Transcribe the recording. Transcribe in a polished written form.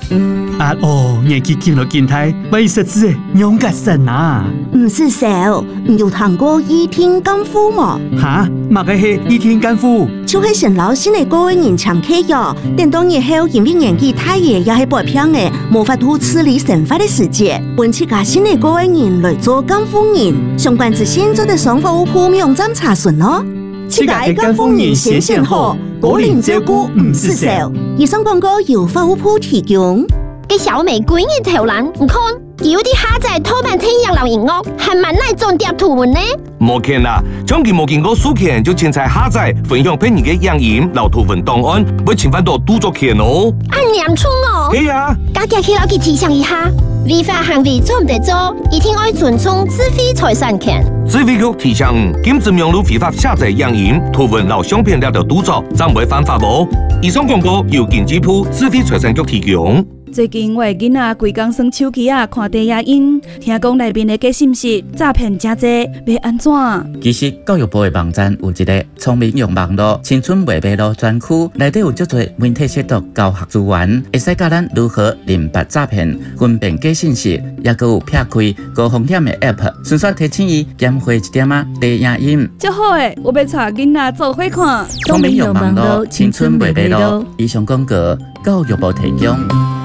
啊哦，年纪轻了健态，为实质的勇敢神啊！ 唔是少，你有听过倚天干夫吗？ 哈，嘛个是倚天干夫， 就是陈老师的个人常客哟。等到日后因为年纪太爷也是白偏的，无法度处理生活的世界，揾起家新的个人来做干夫人。相关资讯做得上服务铺网站查询咯。 自家的干夫人先选好，个人照顾唔是少。 以上广告由服务铺提供。 给小美闺女投篮，唔看，有啲下载偷版天阳流银哦，还蛮耐种碟图文呢。 冇见啦，将佢冇见过书权就凊彩下载分享俾你嘅影音、留图文档案，要侵犯到著作权哦。 按念冲哦。 系啊， 家己去老佢提倡一下，违法行为做唔得做，一定要尊重智慧财产权。 智慧局提倡，禁止用路非法下载影音、图文留相片了的著作，暂未犯法无。以上广告由经济部智慧财产局提供。 最近我的囡仔规工耍手机看低影音，听讲内面的假信息诈骗真多，要安怎？ 其实教育部的网站有一个聪明用网络青春未迷路专区，内底有足多媒体识读教学资源，会使教咱如何认别诈骗、分辨假信息，也佮有撇开高风险的 App， 顺续提醒伊减花一点低影音。 足好诶，我要带囡仔做伙看。 聪明用网络青春未迷路。以上广告教育部提供。